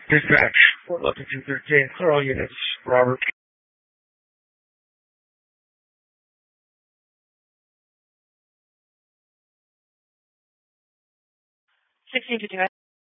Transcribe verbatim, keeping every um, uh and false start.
Dispatch, Fort Lupton two thirteen, clear all units. Robert. sixteen fifty-five.